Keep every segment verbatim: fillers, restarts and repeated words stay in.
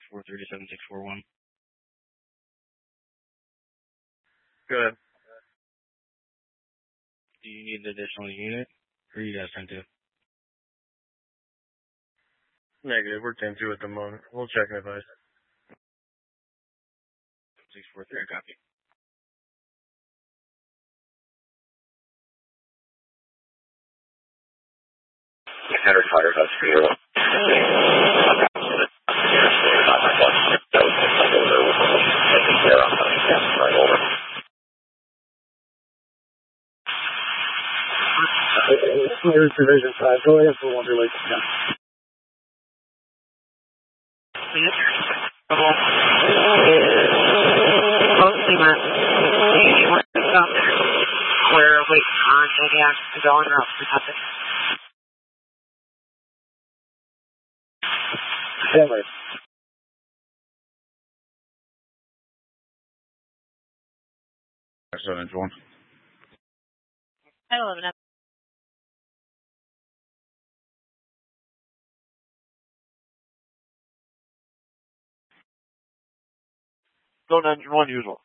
four three seven six four one. Go ahead. Do you need an additional unit, or you guys trying to? Negative. We're ten two at the moment. We'll check and advise. six four three, copy. Henry Fire Bus Zero. Here's Division five. Go ahead for Wonder Lake. Clear, wait on Zodiac to go on route for topic. Henry. seven one. I love it. Go nine one usual.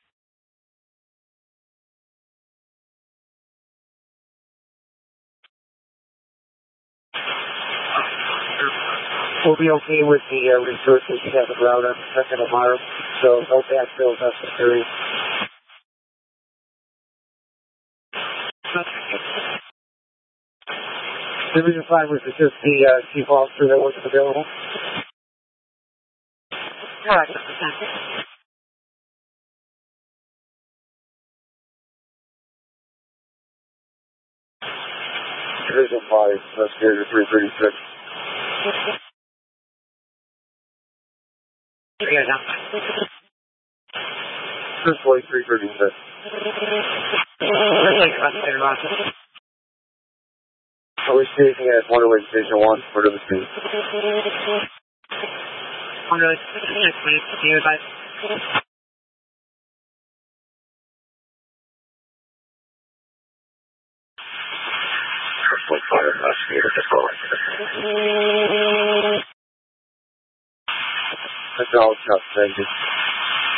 We'll be okay with the uh, resources you have around us second tomorrow, so no backfill necessary. Division five was just the uh, chief officer that wasn't available. Correct. Division five, investigator three thirty-six. First flight three thirty-six. Are we staging at Wonder Lake Station one for the speed? Wonder Lake Station one, please. Can you advise? First Lake Fire Investigator to call it. That's all, thank you.